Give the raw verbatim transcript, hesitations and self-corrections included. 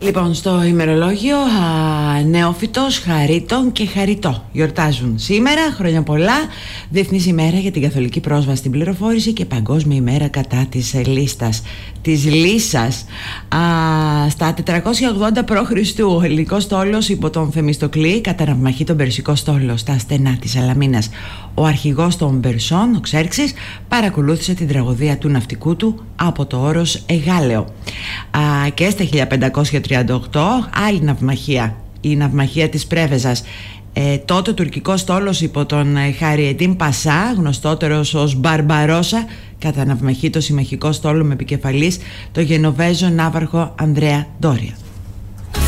Λοιπόν, στο ημερολόγιο α, νεόφυτος, χαρίτων και χαριτό γιορτάζουν σήμερα. Χρόνια πολλά. Διεθνής ημέρα για την καθολική πρόσβαση στην πληροφόρηση και παγκόσμια ημέρα κατά της λίστας της λύσας. Α, στα τετρακόσια ογδόντα π.Χ. ο ελληνικός στόλος υπό τον Θεμιστοκλή καταναυμαχεί τον περσικό στόλο στα στενά της Σαλαμίνας. Ο αρχηγός των Περσών, ο Ξέρξης, παρακολούθησε την τραγωδία του ναυτικού του από το όρος Εγάλεο. Α, και στα χίλια πεντακόσια τριάντα οκτώ άλλη ναυμαχία, η ναυμαχία της Πρέβεζας. Ε, τότε ο τουρκικός στόλος υπό τον Χαριετίν Πασά, γνωστότερος ως Μπαρμπαρόσα, καταναυμαχεί το συμμαχικό στόλο με επικεφαλής το Γενοβέζο ναύαρχο Ανδρέα Ντόρια.